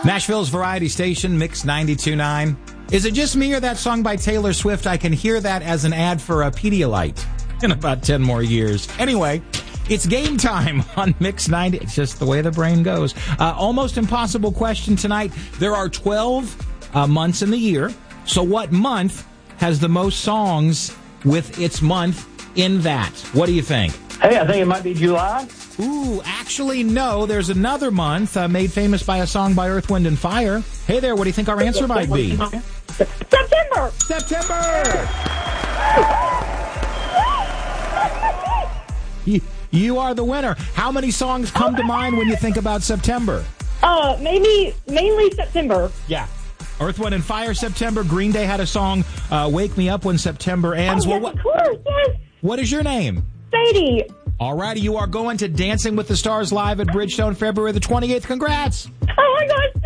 Nashville's Variety Station, Mix 92.9. Is it just me or that song by Taylor Swift? I can hear that as an ad for a Pedialyte in about 10 more years. Anyway, it's game time on Mix 90. It's just the way the brain goes. Almost impossible question tonight. There are 12 months in the year. So what month has the most songs with its month in that? What do you think? Hey, I think it might be July. Ooh, actually, no. There's another month made famous by a song by Earth, Wind, and Fire. Hey there, what do you think our answer might be? September! September! You are the winner. How many songs come to mind when you think about September? Mainly September. Yeah. Earth, Wind, and Fire, September. Green Day had a song, Wake Me Up When September Ends. Yes, of course, yes. What is your name? Sadie. All righty, you are going to Dancing with the Stars live at Bridgestone February the 28th. Congrats. Oh, my gosh.